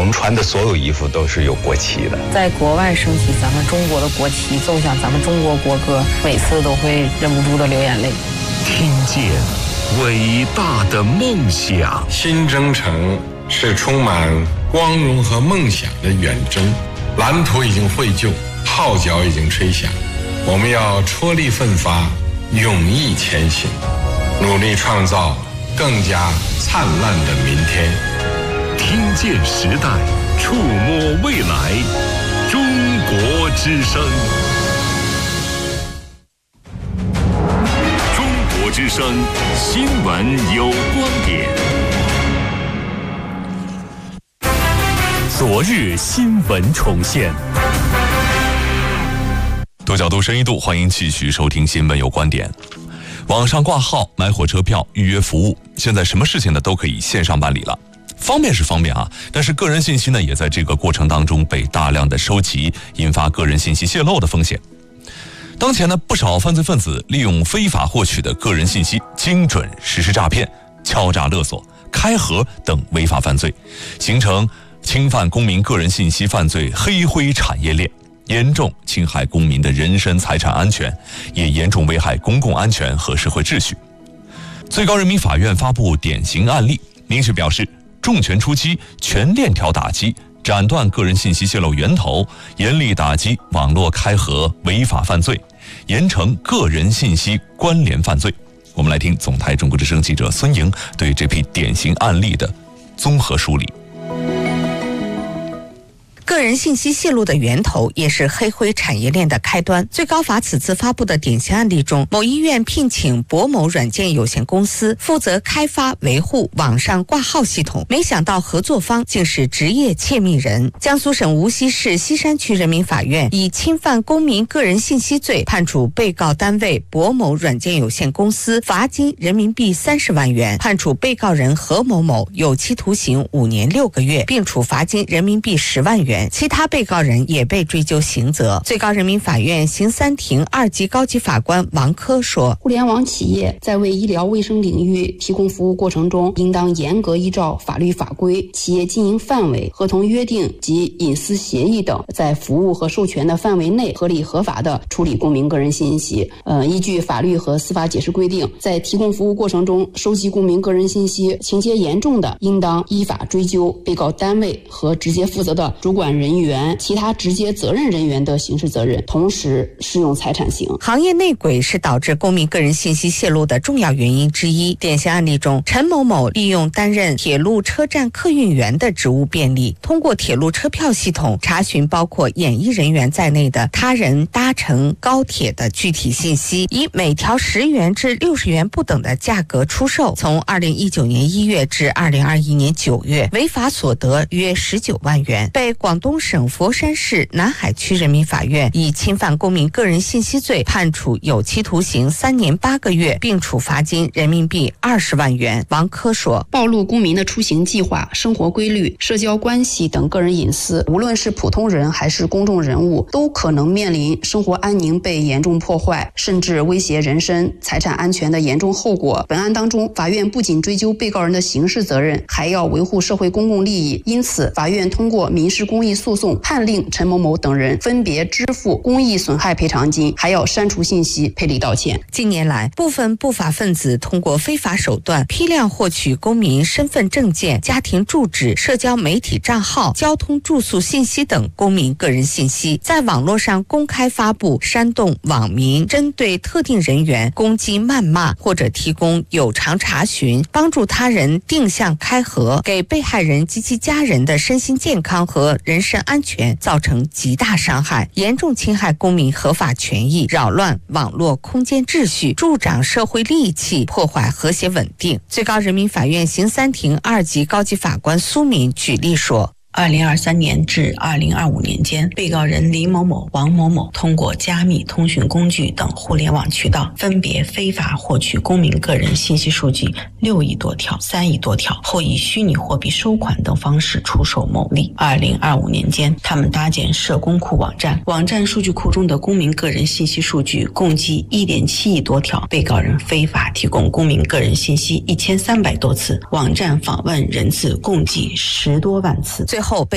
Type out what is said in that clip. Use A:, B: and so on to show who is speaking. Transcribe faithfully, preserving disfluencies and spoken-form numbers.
A: 们穿的所有衣服都是有国旗的。
B: 在国外升起咱们中国的国旗，奏响咱们中国国歌，每次都会忍不住的流眼泪。
C: 听见伟大的梦想。
D: 新征程是充满光荣和梦想的远征，蓝图已经绘就，号角已经吹响，我们要踔厉奋发，勇毅前行，努力创造更加灿烂的明天。
C: 听见时代，触摸未来，中国之声。中国之声新闻有观点。昨日新闻重现。
E: 多角度深一度，欢迎继续收听新闻有观点。网上挂号、买火车票、预约服务，现在什么事情呢都可以线上办理了。方便是方便啊，但是个人信息呢也在这个过程当中被大量的收集，引发个人信息泄露的风险。当前呢，不少犯罪分子利用非法获取的个人信息，精准实施诈骗、敲诈勒索、开盒等违法犯罪，形成侵犯公民个人信息犯罪黑灰产业链，严重侵害公民的人身财产安全，也严重危害公共安全和社会秩序。最高人民法院发布典型案例，明确表示，重拳出击，全链条打击，斩断个人信息泄露源头，严厉打击网络开盒违法犯罪，严惩个人信息关联犯罪。我们来听总台中国之声记者孙莹对这批典型案例的综合梳理。
F: 个人信息泄露的源头也是黑灰产业链的开端。最高法此次发布的典型案例中，某医院聘请博某软件有限公司负责开发维护网上挂号系统，没想到合作方竟是职业窃密人。江苏省无锡市西山区人民法院以侵犯公民个人信息罪判处被告单位博某软件有限公司罚金人民币三十万元，判处被告人何某某有期徒刑五年六个月，并处罚金人民币十万元。其他被告人也被追究刑责。最高人民法院刑三庭二级高级法官王科说，
G: 互联网企业在为医疗卫生领域提供服务过程中，应当严格依照法律法规、企业经营范围、合同约定及隐私协议等，在服务和授权的范围内合理合法地处理公民个人信息。呃，依据法律和司法解释规定，在提供服务过程中收集公民个人信息，情节严重的，应当依法追究被告单位和直接负责的主管人员、其他直接责任人员的刑事责任，同时适用财产刑。
F: 行业内鬼是导致公民个人信息泄露的重要原因之一。典型案例中，陈某某利用担任铁路车站客运员的职务便利，通过铁路车票系统查询包括演艺人员在内的他人搭乘高铁的具体信息，以每条十元至六十元不等的价格出售。从二零一九年一月至二零二一年九月，违法所得约十九万元，被广东省佛山市南海区人民法院以侵犯公民个人信息罪判处有期徒刑三年八个月，并处罚金人民币二十万元。王科说，
G: 暴露公民的出行计划、生活规律、社交关系等个人隐私，无论是普通人还是公众人物，都可能面临生活安宁被严重破坏，甚至威胁人身财产安全的严重后果。本案当中，法院不仅追究被告人的刑事责任，还要维护社会公共利益，因此法院通过民事公益诉讼判令陈某某等人分别支付公益损害赔偿金，还要删除信息、赔礼道歉。
F: 近年来，部分不法分子通过非法手段批量获取公民身份证件、家庭住址、社交媒体账号、交通住宿信息等公民个人信息，在网络上公开发布煽动网民针对特定人员攻击、谩骂，或者提供有偿查询，帮助他人定向开盒，给被害人及其家人的身心健康和人身安全造成极大伤害，严重侵害公民合法权益，扰乱网络空间秩序，助长社会戾气，破坏和谐稳定。最高人民法院刑三庭二级高级法官苏敏举例说，
H: 二零二三年至二零二五年间，被告人李某某、王某某通过加密通讯工具等互联网渠道，分别非法获取公民个人信息数据六亿多条、三亿多条，后以虚拟货币收款等方式出售牟利。二零二五年间，他们搭建社工库网站，网站数据库中的公民个人信息数据共计一点七亿多条，被告人非法提供公民个人信息一千三百多次，网站访问人次共计十多万次。
F: 最后被